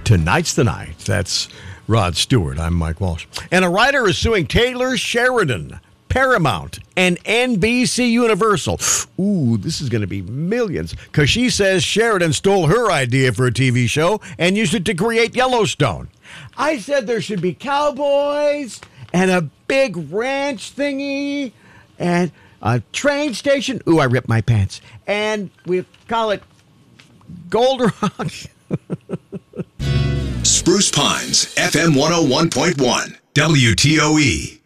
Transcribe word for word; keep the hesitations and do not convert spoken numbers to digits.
Tonight's the night. That's Rod Stewart. I'm Mike Walsh. And a writer is suing Taylor Sheridan, Paramount, and N B C Universal. Ooh, this is going to be millions, because she says Sheridan stole her idea for a T V show and used it to create Yellowstone. I said there should be cowboys and a big ranch thingy and a train station. Ooh, I ripped my pants. And we call it Gold Rock. Spruce Pines, F M one oh one point one, W T O E.